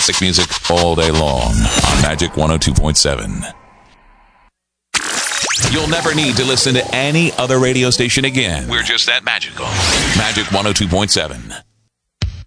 classic music all day long on Magic 102.7. You'll never need to listen to any other radio station again. We're just that magical. Magic 102.7.